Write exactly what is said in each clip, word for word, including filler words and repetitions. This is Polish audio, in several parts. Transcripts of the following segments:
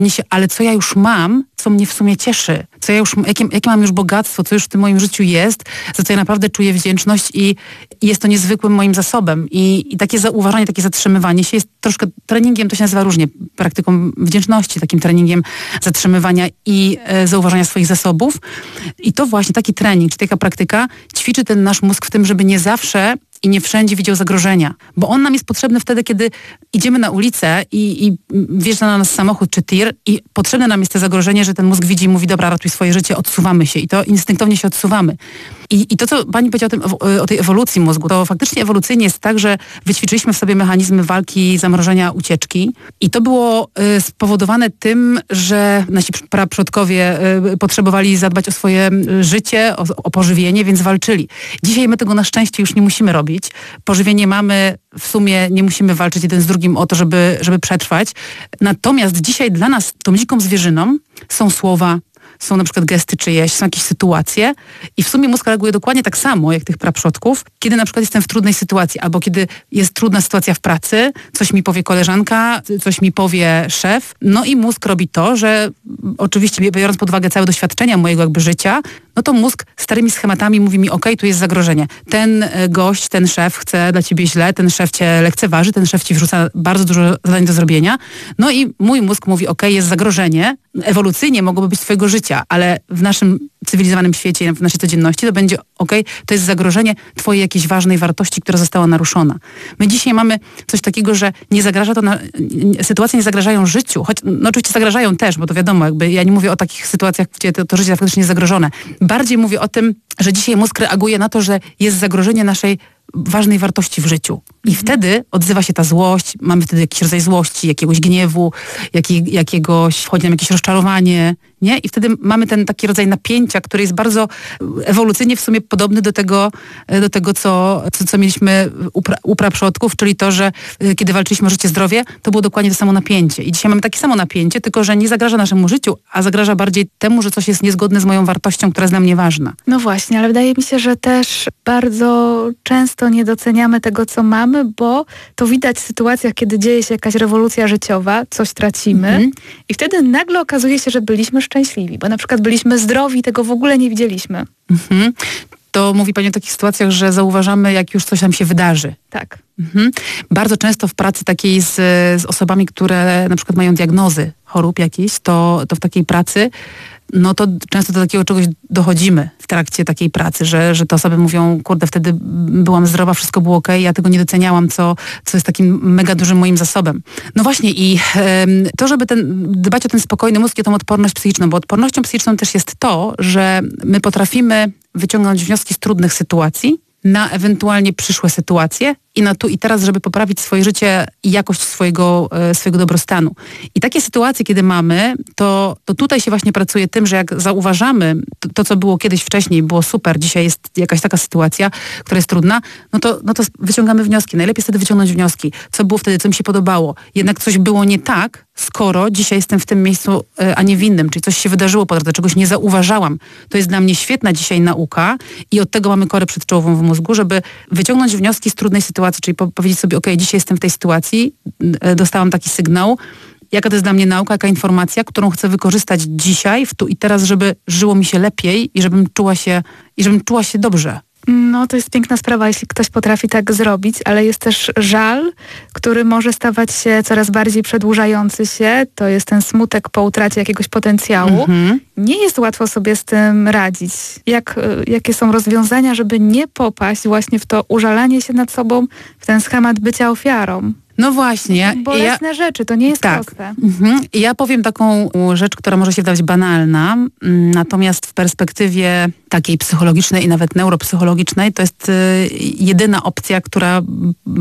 się, ale co ja już mam, co mnie w sumie cieszy, co ja już, jakie, jakie mam już bogactwo, co już w tym moim życiu jest, za co ja naprawdę czuję wdzięczność i, i jest to niezwykłym moim zasobem. I, I takie zauważanie, takie zatrzymywanie się jest troszkę treningiem, to się nazywa różnie, praktyką wdzięczności, takim treningiem zatrzymywania i e, zauważania swoich zasobów. I to właśnie taki trening, czy taka praktyka ćwiczy ten nasz mózg w tym, żeby nie zawsze i nie wszędzie widział zagrożenia. Bo on nam jest potrzebny wtedy, kiedy idziemy na ulicę i, i wjeżdża na nas samochód czy tir i potrzebne nam jest to zagrożenie, że ten mózg widzi i mówi, dobra, ratuj swoje życie, odsuwamy się. I to instynktownie się odsuwamy. I, i to, co pani powiedziała o, tym, o tej ewolucji mózgu, to faktycznie ewolucyjnie jest tak, że wyćwiczyliśmy w sobie mechanizmy walki, zamrożenia, ucieczki. I to było y, spowodowane tym, że nasi praprzodkowie y, potrzebowali zadbać o swoje y, życie, o, o pożywienie, więc walczyli. Dzisiaj my tego na szczęście już nie musimy robić. Pożywienie mamy, w sumie nie musimy walczyć jeden z drugim o to, żeby, żeby przetrwać. Natomiast dzisiaj dla nas, tą dziką zwierzyną, są słowa, są na przykład gesty czyjeś, są jakieś sytuacje i w sumie mózg reaguje dokładnie tak samo jak tych praprzodków, kiedy na przykład jestem w trudnej sytuacji albo kiedy jest trudna sytuacja w pracy, coś mi powie koleżanka, coś mi powie szef, no i mózg robi to, że oczywiście biorąc pod uwagę całe doświadczenia mojego jakby życia, no to mózg starymi schematami mówi mi, okej, tu jest zagrożenie. Ten gość, ten szef chce dla ciebie źle, ten szef cię lekceważy, ten szef ci wrzuca bardzo dużo zadań do zrobienia. No i mój mózg mówi, okej, jest zagrożenie. Ewolucyjnie mogłoby być twojego życia, ale w naszym cywilizowanym świecie, w naszej codzienności to będzie, okej, to jest zagrożenie twojej jakiejś ważnej wartości, która została naruszona. My dzisiaj mamy coś takiego, że nie zagraża to, na, sytuacje nie zagrażają życiu, choć no oczywiście zagrażają też, bo to wiadomo, jakby ja nie mówię o takich sytuacjach, gdzie to, to życie faktycznie jest zagrożone. Bardziej mówię o tym, że dzisiaj mózg reaguje na to, że jest zagrożenie naszej ważnej wartości w życiu. I mhm. wtedy odzywa się ta złość, mamy wtedy jakiś rodzaj złości, jakiegoś gniewu, jaki, jakiegoś, wchodzi nam jakieś rozczarowanie, nie? I wtedy mamy ten taki rodzaj napięcia, który jest bardzo ewolucyjnie w sumie podobny do tego, do tego co, co, co mieliśmy u, pra, u praprzodków, czyli to, że kiedy walczyliśmy o życie, zdrowie, to było dokładnie to samo napięcie. I dzisiaj mamy takie samo napięcie, tylko że nie zagraża naszemu życiu, a zagraża bardziej temu, że coś jest niezgodne z moją wartością, która jest dla mnie ważna. No właśnie, ale wydaje mi się, że też bardzo często nie doceniamy tego, co mamy, bo to widać w sytuacjach, kiedy dzieje się jakaś rewolucja życiowa, coś tracimy mhm. i wtedy nagle okazuje się, że byliśmy szczęśliwi, bo na przykład byliśmy zdrowi, tego w ogóle nie widzieliśmy. Mhm. To mówi pani o takich sytuacjach, że zauważamy, jak już coś nam się wydarzy. Tak. Mhm. Bardzo często w pracy takiej z, z osobami, które na przykład mają diagnozy chorób jakichś, to, to w takiej pracy no to często do takiego czegoś dochodzimy w trakcie takiej pracy, że, że te osoby mówią, kurde, wtedy byłam zdrowa, wszystko było okej, ja tego nie doceniałam, co, co jest takim mega dużym moim zasobem. No właśnie i e, to, żeby ten, dbać o ten spokojny mózg i o tą odporność psychiczną, bo odpornością psychiczną też jest to, że my potrafimy wyciągnąć wnioski z trudnych sytuacji na ewentualnie przyszłe sytuacje i na tu i teraz, żeby poprawić swoje życie i jakość swojego, e, swojego dobrostanu. I takie sytuacje, kiedy mamy, to, to tutaj się właśnie pracuje tym, że jak zauważamy to, to, co było kiedyś wcześniej, było super, dzisiaj jest jakaś taka sytuacja, która jest trudna, no to, no to wyciągamy wnioski. Najlepiej wtedy wyciągnąć wnioski. Co było wtedy, co mi się podobało. Jednak coś było nie tak, skoro dzisiaj jestem w tym miejscu, e, a nie w innym, czyli coś się wydarzyło po drodze, czegoś nie zauważałam. To jest dla mnie świetna dzisiaj nauka i od tego mamy korę przedczołową w mózgu, żeby wyciągnąć wnioski z trudnej sytuacji, czyli po- powiedzieć sobie, okej, dzisiaj jestem w tej sytuacji, e, dostałam taki sygnał, jaka to jest dla mnie nauka, jaka informacja, którą chcę wykorzystać dzisiaj, w tu i teraz, żeby żyło mi się lepiej i żebym czuła się, i żebym czuła się dobrze. No to jest piękna sprawa, jeśli ktoś potrafi tak zrobić, ale jest też żal, który może stawać się coraz bardziej przedłużający się. To jest ten smutek po utracie jakiegoś potencjału. Mhm. Nie jest łatwo sobie z tym radzić. Jak, jakie są rozwiązania, żeby nie popaść właśnie w to użalanie się nad sobą, w ten schemat bycia ofiarą? No właśnie. Bolesne ja, rzeczy, to nie jest tak. proste. Mhm. Ja powiem taką rzecz, która może się wydawać banalna, natomiast w perspektywie takiej psychologicznej i nawet neuropsychologicznej to jest y, jedyna opcja, która y,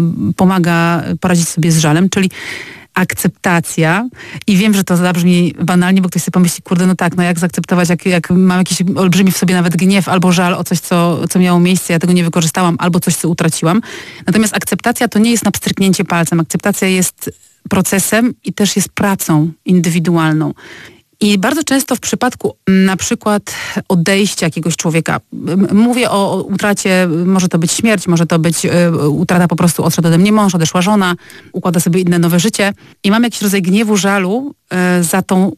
pomaga poradzić sobie z żalem, czyli akceptacja. I wiem, że to zabrzmi banalnie, bo ktoś sobie pomyśli, kurde, no tak, no jak zaakceptować, jak, jak mam jakiś olbrzymi w sobie nawet gniew albo żal o coś, co, co miało miejsce, ja tego nie wykorzystałam, albo coś, co utraciłam. Natomiast akceptacja to nie jest na pstryknięcie palcem. Akceptacja jest procesem i też jest pracą indywidualną. I bardzo często w przypadku na przykład odejścia jakiegoś człowieka, mówię o, o utracie, może to być śmierć, może to być y, utrata po prostu, odszedł ode mnie mąż, odeszła żona, układa sobie inne nowe życie i mam jakiś rodzaj gniewu, żalu y, za tą